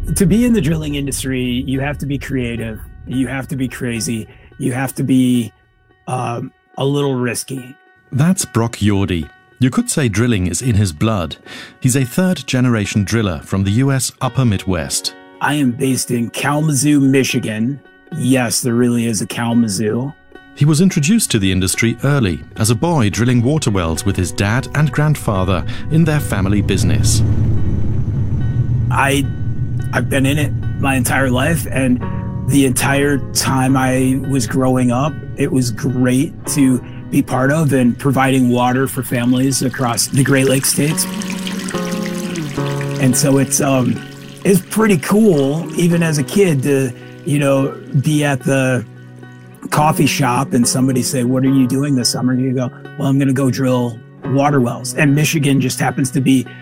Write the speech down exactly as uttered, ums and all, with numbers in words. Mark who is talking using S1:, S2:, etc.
S1: To be in the drilling industry, you have to be creative. You have to be crazy. You have to be um, a little risky.
S2: That's Brock Yordy. You could say drilling is in his blood. He's a third-generation driller from the U S Upper Midwest.
S1: I am based in Kalamazoo, Michigan. Yes, there really is a Kalamazoo.
S2: He was introduced to the industry early, as a boy drilling water wells with his dad and grandfather in their family business.
S1: I, I've been in it my entire life, and the entire time I was growing up, it was great to be part of and providing water for families across the Great Lakes states. And so it's um, it's pretty cool, even as a kid, to, you know, be at the coffee shop and somebody say, "What are you doing this summer?" And you go, "Well, I'm going to go drill water wells." And Michigan just happens to be